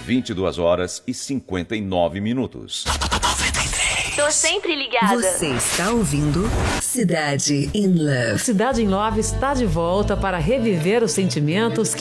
22h59. Tô sempre ligada. Você está ouvindo Cidade in Love. Cidade in Love está de volta para reviver os sentimentos